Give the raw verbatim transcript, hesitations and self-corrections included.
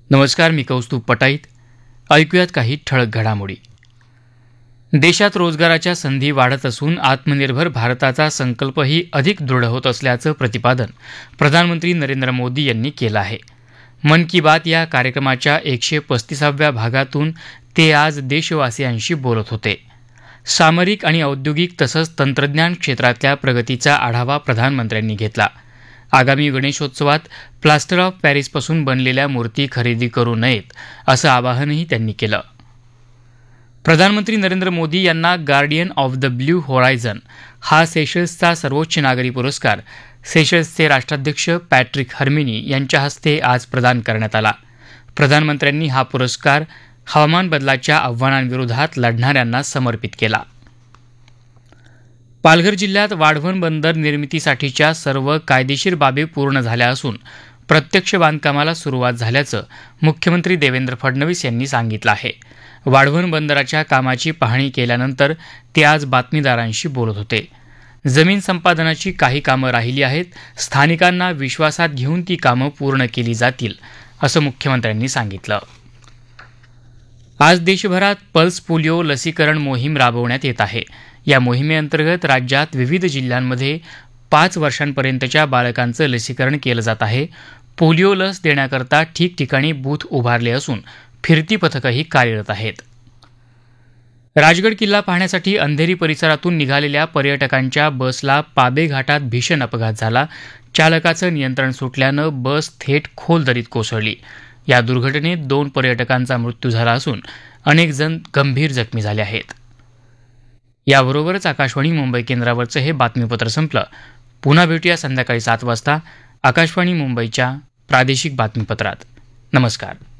नमस्कार, मी कौस्तुभ पटाईत. ऐकूयात काही ठळक घडामोडी. देशात रोजगाराच्या संधी वाढत असून आत्मनिर्भर भारताचा संकल्पही अधिक दृढ होत असल्याचं प्रतिपादन प्रधानमंत्री नरेंद्र मोदी यांनी केलं आहे. मन की बात या कार्यक्रमाच्या एकशे पस्तीसाव्या भागातून ते आज देशवासियांशी बोलत होते. सामरिक आणि औद्योगिक तसंच तंत्रज्ञान क्षेत्रातल्या प्रगतीचा आढावा प्रधानमंत्र्यांनी घेतला. आगामी गणेशोत्सवात प्लास्टर ऑफ पॅरिसपासून बनलेल्या मूर्ती खरेदी करू नयेत असं आवाहनही त्यांनी केलं. प्रधानमंत्री नरेंद्र मोदी यांना guardian of the blue horizon हा सेशल्सचा सर्वोच्च नागरी पुरस्कार सेशल्सचे राष्ट्राध्यक्ष पॅट्रिक हर्मिनी यांच्या हस्ते आज प्रदान करण्यात आला. प्रधानमंत्र्यांनी हा पुरस्कार हवामान बदलाच्या आव्हानांविरोधात लढणाऱ्यांना समर्पित केला. पालघर जिल्ह्यात वाढवण बंदर निर्मितीसाठीच्या सर्व कायदेशीर बाबी पूर्ण झाल्या असून प्रत्यक्ष बांधकामाला सुरुवात झाल्याचं मुख्यमंत्री देवेंद्र फडणवीस यांनी सांगितलं आहे. वाढवण बंदराच्या कामाची पाहणी केल्यानंतर ते आज बातमीदारांशी बोलत होते. जमीन संपादनाची काही कामं राहिली आहेत. स्थानिकांना विश्वासात घेऊन ती कामं पूर्ण केली जातील असं मुख्यमंत्र्यांनी सांगितलं. आज देशभरात पल्स पोलिओ लसीकरण मोहीम राबवण्यात येत आहे. या मोहिमेअंतर्गत राज्यात विविध जिल्ह्यांमध्ये पाच वर्षांपर्यंतच्या बालकांचं लसीकरण केलं जात आहे. पोलिओ लस देण्याकरता ठिकठिकाणी बूथ उभारले असून फिरती पथकंही कार्यरत आहेत. राजगड किल्ला पाहण्यासाठी अंधेरी परिसरातून निघालेल्या पर्यटकांच्या बसला पाबे घाटात भीषण अपघात झाला. चालकाचं नियंत्रण सुटल्यानं बस थेट खोल दरीत कोसळली. या दुर्घटनेत दोन पर्यटकांचा मृत्यू झाला असून अनेक जण गंभीर जखमी झाले आहेत. याबरोबरच आकाशवाणी मुंबई केंद्रावरचं हे बातमीपत्र संपलं. पुन्हा भेटूया संध्याकाळी सात वाजता आकाशवाणी मुंबईच्या प्रादेशिक बातमीपत्रात. नमस्कार.